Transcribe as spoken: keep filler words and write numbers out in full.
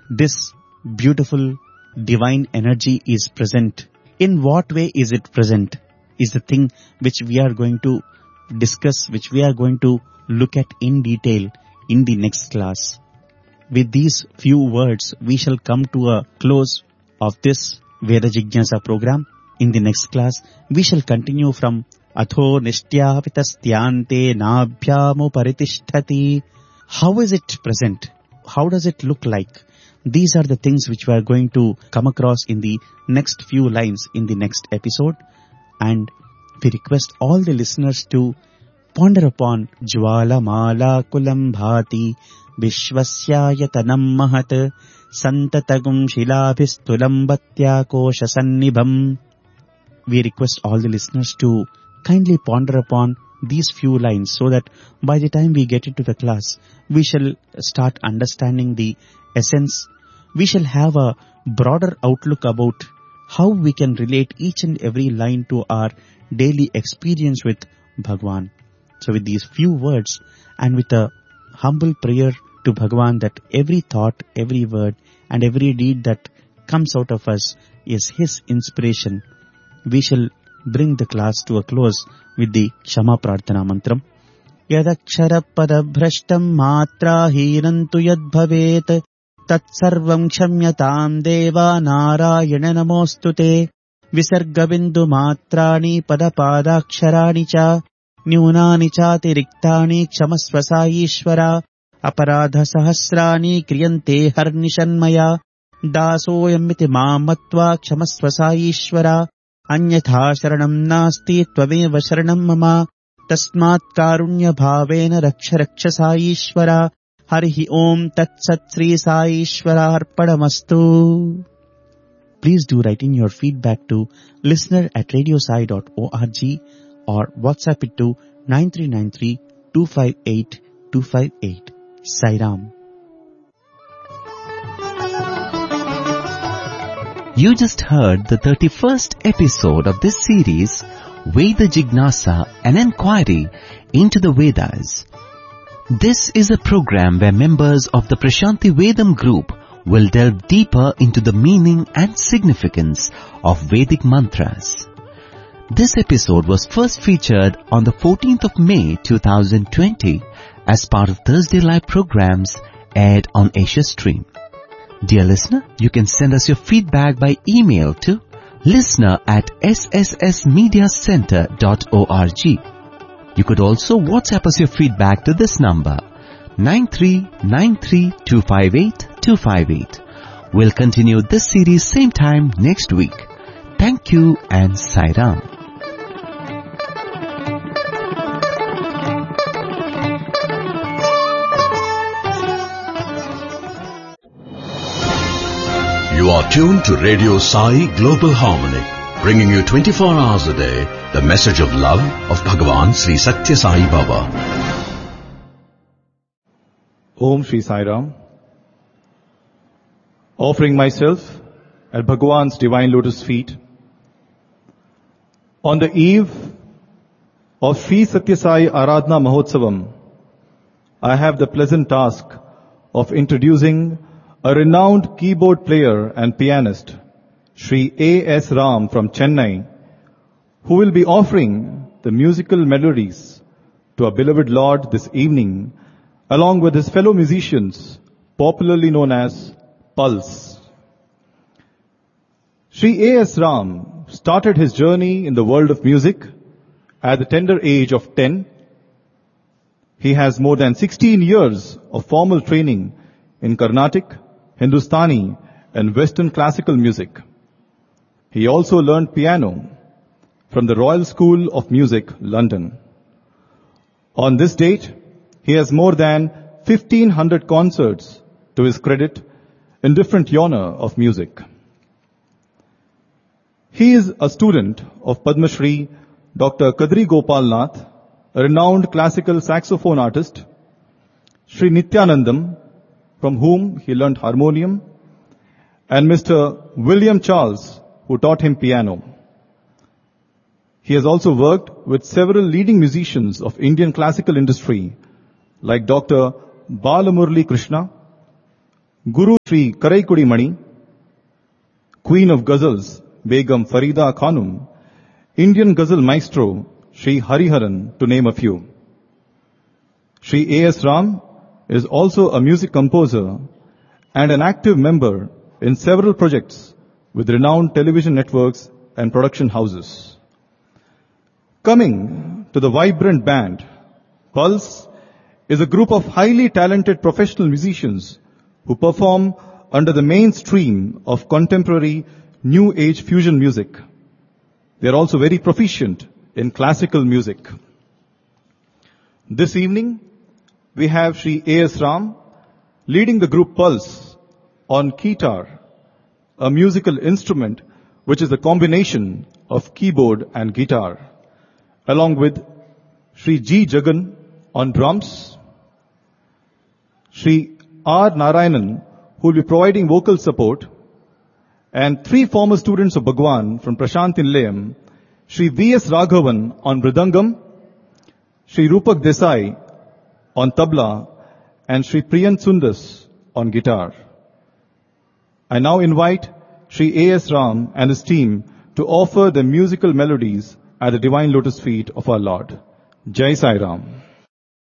this beautiful divine energy is present. In what way is it present is the thing which we are going to discuss, which we are going to look at in detail in the next class. With these few words, we shall come to a close of this Veda Jignasa program. In the next class, we shall continue from Atho Nishtyapitasthyanте Nabhyamo Paritishthati. How is it present? How does it look like? These are the things which we are going to come across in the next few lines in the next episode. And we request all the listeners to ponder upon Jwala Mala Kulam Bhati Vishwasyayatanam Mahat Santatagum Shilabhistulam Bhatya Kosha Sannibham. We request all the listeners to kindly ponder upon these few lines so that by the time we get into the class, we shall start understanding the essence. We shall have a broader outlook about how we can relate each and every line to our daily experience with Bhagwan. So with these few words and with a humble prayer to Bhagwan that every thought, every word and every deed that comes out of us is His inspiration, we shall bring the class to a close with the Kshama Prarthana Mantram. Yadakshara pada bhrashtam matra hirantu yad bhavet tat sarvam kshamyatam deva narayana namostute visarga bindu matrani pada padaksharani cha nyunani chati riktani kshamasva saishvara aparadha sahasrani kriyante harnishanmaya dasoyamiti mamatva kshamasva saishvara anyatha sharanam nasti tvameva sharanam mama tasmat karunya bhavena raksha raksha saishvara harihi om tat sat sri saishvara arpadamastu. Please do write in your feedback to listener at radiosai dot org or WhatsApp it to nine three nine three two five eight two five eight. Sai Ram. You just heard the thirty-first episode of this series, Veda Jignasa, an inquiry into the Vedas. This is a program where members of the Prashanti Vedam group will delve deeper into the meaning and significance of Vedic mantras. This episode was first featured on the fourteenth of May two thousand twenty as part of Thursday Live programs aired on Asia Stream. Dear listener, you can send us your feedback by email to listener at s s s media center dot org. You could also WhatsApp us your feedback to this number nine three nine three two five eight two five eight. We'll continue this series same time next week. Thank you and Sai Ram. You are tuned to Radio Sai Global Harmony, bringing you twenty-four hours a day the message of love of Bhagavan Sri Satya Sai Baba. Om Shri Sai Ram. Offering myself at Bhagavan's divine lotus feet on the eve of Sri Satya Sai Aradhana Mahotsavam, I have the pleasant task of introducing a renowned keyboard player and pianist, Shri A S Ram from Chennai, who will be offering the musical melodies to our beloved Lord this evening, along with his fellow musicians, popularly known as Pulse. Shri A S Ram started his journey in the world of music at the tender age of ten. He has more than sixteen years of formal training in Carnatic, Hindustani and Western classical music. He also learned piano from the Royal School of Music, London. On this date, he has more than fifteen hundred concerts to his credit in different genre of music. He is a student of Padma Shri Doctor Kadri Gopal Nath, a renowned classical saxophone artist, Shri Nityanandam, from whom he learnt harmonium, and Mister William Charles, who taught him piano. He has also worked with several leading musicians of Indian classical industry, like Doctor Balamurli Krishna, Guru Sri Karaikudi Mani, Queen of Ghazals, Begum Farida Khanum, Indian Ghazal Maestro, Sri Hariharan, to name a few. Sri A S Ram is also a music composer and an active member in several projects with renowned television networks and production houses. Coming to the vibrant band, Pulse is a group of highly talented professional musicians who perform under the mainstream of contemporary new age fusion music. They are also very proficient in classical music. This evening, we have Sri A S Ram leading the group Pulse on Keytar, a musical instrument which is a combination of keyboard and guitar, along with Sri G. Jagan on drums, Sri R. Narayanan, who will be providing vocal support, and three former students of Bhagwan from Prashanthi Nilayam, Sri V S. Raghavan on Mridangam, Sri Rupak Desai on tabla, and Sri Priyant Sundas on guitar. I now invite Sri A S Ram and his team to offer the musical melodies at the divine lotus feet of our Lord. Jai Sai Ram.